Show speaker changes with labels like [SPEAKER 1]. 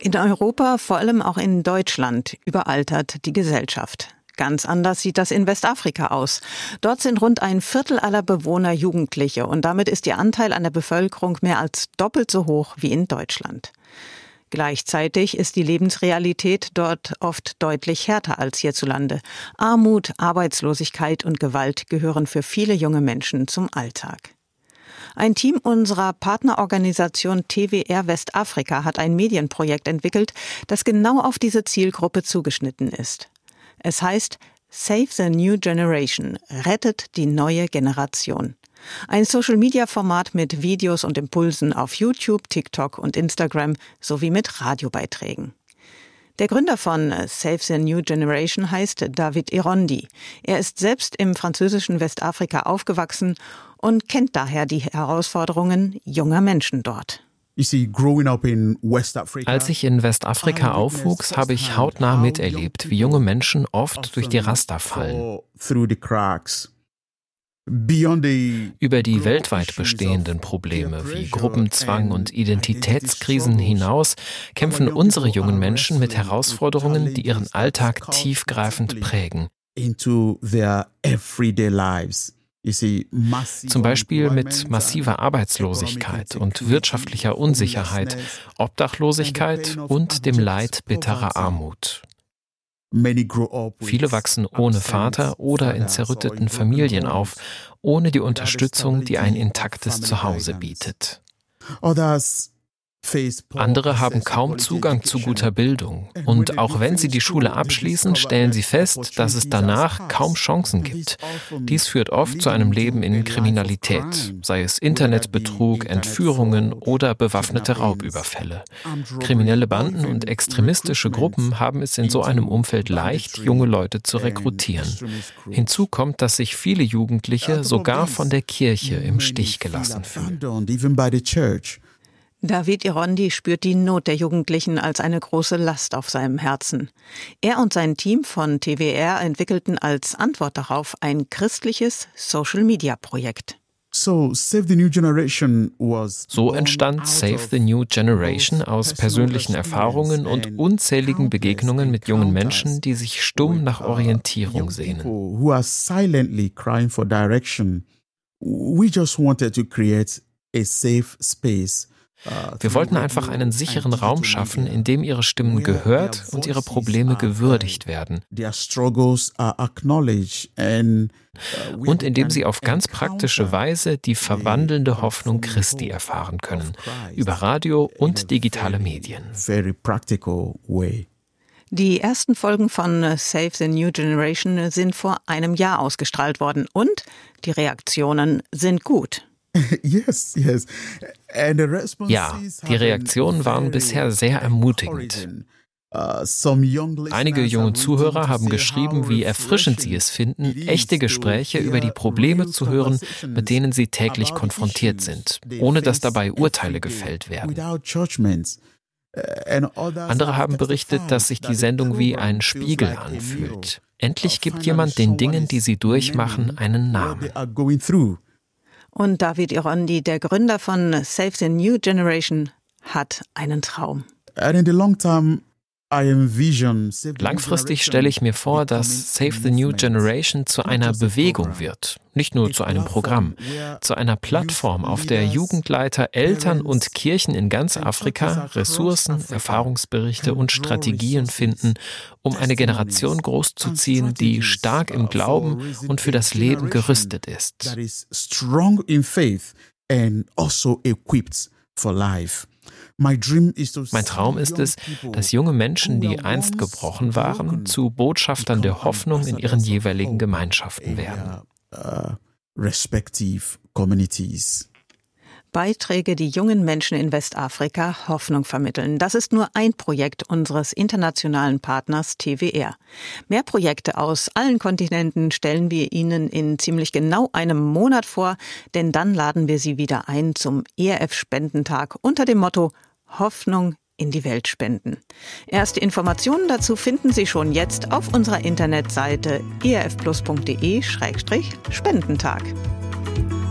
[SPEAKER 1] In Europa, vor allem auch in Deutschland, überaltert die Gesellschaft. Ganz anders sieht das in Westafrika aus. Dort sind rund ein Viertel aller Bewohner Jugendliche und damit ist ihr Anteil an der Bevölkerung mehr als doppelt so hoch wie in Deutschland. Gleichzeitig ist die Lebensrealität dort oft deutlich härter als hierzulande. Armut, Arbeitslosigkeit und Gewalt gehören für viele junge Menschen zum Alltag. Ein Team unserer Partnerorganisation TWR Westafrika hat ein Medienprojekt entwickelt, das genau auf diese Zielgruppe zugeschnitten ist. Es heißt Save the New Generation, rettet die neue Generation. Ein Social-Media-Format mit Videos und Impulsen auf YouTube, TikTok und Instagram sowie mit Radiobeiträgen. Der Gründer von Save the New Generation heißt David Irondi. Er ist selbst im französischen Westafrika aufgewachsen und kennt daher die Herausforderungen junger Menschen dort.
[SPEAKER 2] Als ich in Westafrika aufwuchs, habe ich hautnah miterlebt, wie junge Menschen oft durch die Raster fallen. Über die weltweit bestehenden Probleme wie Gruppenzwang und Identitätskrisen hinaus kämpfen unsere jungen Menschen mit Herausforderungen, die ihren Alltag tiefgreifend prägen. Zum Beispiel mit massiver Arbeitslosigkeit und wirtschaftlicher Unsicherheit, Obdachlosigkeit und dem Leid bitterer Armut. Viele wachsen ohne Vater oder in zerrütteten Familien auf, ohne die Unterstützung, die ein intaktes Zuhause bietet. Andere haben kaum Zugang zu guter Bildung und auch wenn sie die Schule abschließen, stellen sie fest, dass es danach kaum Chancen gibt. Dies führt oft zu einem Leben in Kriminalität, sei es Internetbetrug, Entführungen oder bewaffnete Raubüberfälle. Kriminelle Banden und extremistische Gruppen haben es in so einem Umfeld leicht, junge Leute zu rekrutieren. Hinzu kommt, dass sich viele Jugendliche sogar von der Kirche im Stich gelassen fühlen.
[SPEAKER 1] David Irondi spürt die Not der Jugendlichen als eine große Last auf seinem Herzen. Er und sein Team von TWR entwickelten als Antwort darauf ein christliches Social-Media-Projekt.
[SPEAKER 2] So entstand Save the New Generation aus persönlichen Erfahrungen und unzähligen Begegnungen mit jungen Menschen, die sich stumm nach Orientierung sehnen. Wir wollten einfach einen sicheren Raum schaffen, in dem ihre Stimmen gehört und ihre Probleme gewürdigt werden. Und in dem sie auf ganz praktische Weise die verwandelnde Hoffnung Christi erfahren können, über Radio und digitale Medien.
[SPEAKER 1] Die ersten Folgen von Save the New Generation sind vor einem Jahr ausgestrahlt worden und die Reaktionen sind gut.
[SPEAKER 2] Ja, die Reaktionen waren bisher sehr ermutigend. Einige junge Zuhörer haben geschrieben, wie erfrischend sie es finden, echte Gespräche über die Probleme zu hören, mit denen sie täglich konfrontiert sind, ohne dass dabei Urteile gefällt werden. Andere haben berichtet, dass sich die Sendung wie ein Spiegel anfühlt. Endlich gibt jemand den Dingen, die sie durchmachen, einen Namen.
[SPEAKER 1] Und David Irondi, der Gründer von Save the New Generation, hat einen Traum.
[SPEAKER 2] Langfristig stelle ich mir vor, dass Save the New Generation zu einer Bewegung wird, nicht nur zu einem Programm, zu einer Plattform, auf der Jugendleiter, Eltern und Kirchen in ganz Afrika Ressourcen, Erfahrungsberichte und Strategien finden, um eine Generation großzuziehen, die stark im Glauben und für das Leben gerüstet ist. Mein Traum ist es, dass junge Menschen, die einst gebrochen waren, zu Botschaftern der Hoffnung in ihren jeweiligen Gemeinschaften werden.
[SPEAKER 1] Beiträge, die jungen Menschen in Westafrika Hoffnung vermitteln. Das ist nur ein Projekt unseres internationalen Partners TWR. Mehr Projekte aus allen Kontinenten stellen wir Ihnen in ziemlich genau einem Monat vor, denn dann laden wir Sie wieder ein zum ERF-Spendentag unter dem Motto Hoffnung in die Welt spenden. Erste Informationen dazu finden Sie schon jetzt auf unserer Internetseite erfplus.de/Spendentag.